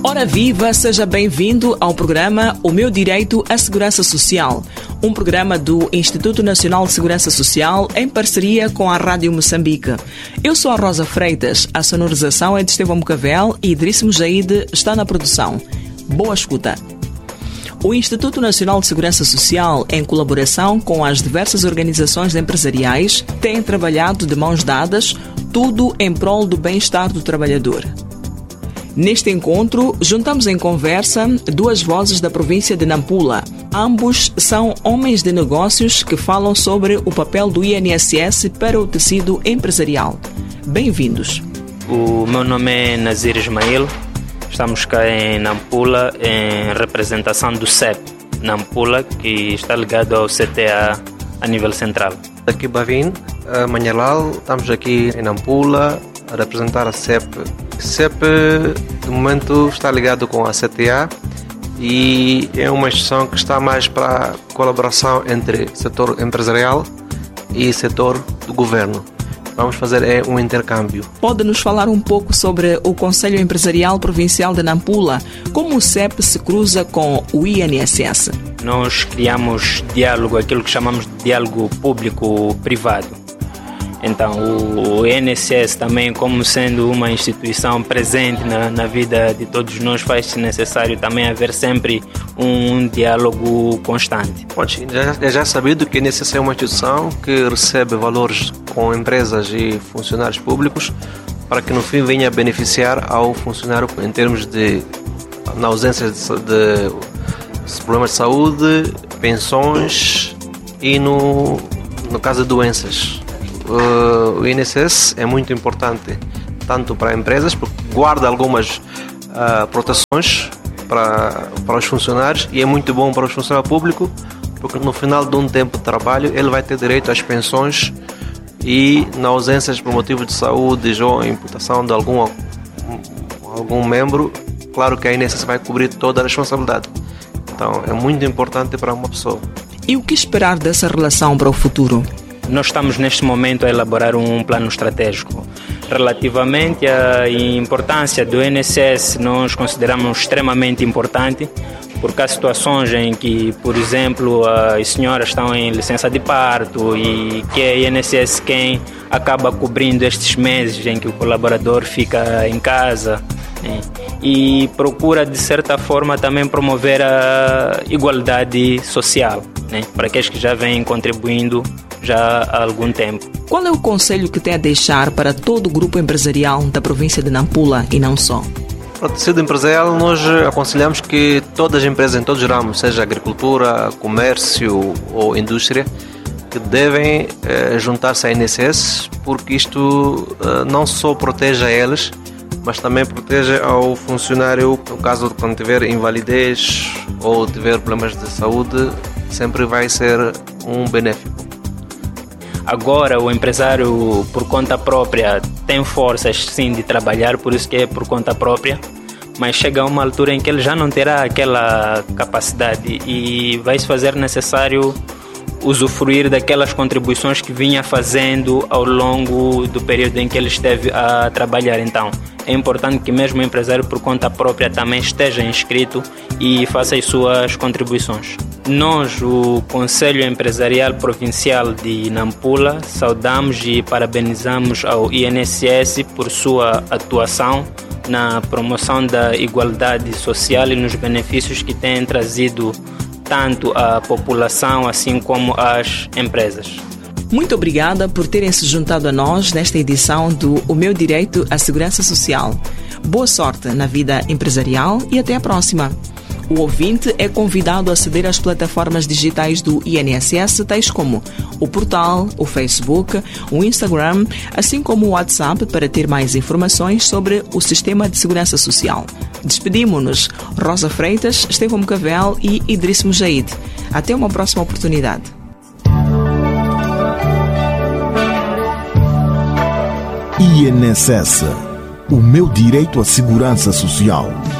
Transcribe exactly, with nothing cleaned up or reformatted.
Ora viva, seja bem-vindo ao programa O Meu Direito à Segurança Social, um programa do Instituto Nacional de Segurança Social em parceria com a Rádio Moçambique. Eu sou a Rosa Freitas, a sonorização é de Estevão Mocavel e Idriss Mujaide está na produção. Boa escuta. O Instituto Nacional de Segurança Social, em colaboração com as diversas organizações empresariais, tem trabalhado de mãos dadas, tudo em prol do bem-estar do trabalhador. Neste encontro, juntamos em conversa duas vozes da província de Nampula. Ambos são homens de negócios que falam sobre o papel do I N S S para o tecido empresarial. Bem-vindos. O meu nome é Nazir Ismail. Estamos cá em Nampula em representação do C E P Nampula, que está ligado ao C T A a nível central. Aqui Bavin, Manhalal, estamos aqui em Nampula a representar a C E P. A C E P, de momento, está ligado com a C T A e é uma instituição que está mais para a colaboração entre setor empresarial e setor do governo. Vamos fazer é, um intercâmbio. Pode nos falar um pouco sobre o Conselho Empresarial Provincial de Nampula? Como o C E P se cruza com o I N S S? Nós criamos diálogo, aquilo que chamamos de diálogo público-privado. Então, o I N S S também, como sendo uma instituição presente na, na vida de todos nós, faz-se necessário também haver sempre um, um diálogo constante. Pode, já, é já sabido que o I N S S é uma instituição que recebe valores com empresas e funcionários públicos para que no fim venha a beneficiar ao funcionário em termos de, na ausência de, de, de problemas de saúde, pensões e no, no caso de doenças. Uh, o I N S S é muito importante tanto para empresas, porque guarda algumas uh, proteções para, para os funcionários, e é muito bom para o funcionário público, porque no final de um tempo de trabalho ele vai ter direito às pensões e na ausência por motivo de saúde ou imputação de algum, algum membro, claro que a I N S S vai cobrir toda a responsabilidade. Então é muito importante para uma pessoa. E o que esperar dessa relação para o futuro? Nós estamos neste momento a elaborar um plano estratégico. Relativamente à importância do I N S S, nós consideramos extremamente importante, porque há situações em que, por exemplo, as senhoras estão em licença de parto e que é a I N S S quem acaba cobrindo estes meses em que o colaborador fica em casa, né? E procura, de certa forma, também promover a igualdade social, né? Para aqueles que já vêm contribuindo já há algum tempo. Qual é o conselho que tem a deixar para todo o grupo empresarial da província de Nampula e não só? Para o tecido empresarial, nós aconselhamos que todas as empresas em todos os ramos, seja agricultura, comércio ou indústria, que devem eh, juntar-se à I N S S, porque isto eh, não só protege a eles, mas também protege ao funcionário, no caso de quando tiver invalidez ou tiver problemas de saúde, sempre vai ser um benéfico. Agora o empresário por conta própria tem forças sim de trabalhar, por isso que é por conta própria, mas chega a uma altura em que ele já não terá aquela capacidade e vai se fazer necessário usufruir daquelas contribuições que vinha fazendo ao longo do período em que ele esteve a trabalhar. Então é importante que mesmo o empresário por conta própria também esteja inscrito e faça as suas contribuições. Nós, o Conselho Empresarial Provincial de Nampula, saudamos e parabenizamos ao I N S S por sua atuação na promoção da igualdade social e nos benefícios que tem trazido tanto à população assim como às empresas. Muito obrigada por terem se juntado a nós nesta edição do O Meu Direito à Segurança Social. Boa sorte na vida empresarial e até a próxima. O ouvinte é convidado a aceder às plataformas digitais do I N S S, tais como o portal, o Facebook, o Instagram, assim como o WhatsApp, para ter mais informações sobre o Sistema de Segurança Social. Despedimos-nos. Rosa Freitas, Estevão Mocavel e Idriss Mujaide. Até uma próxima oportunidade. I N S S. O meu direito à segurança social.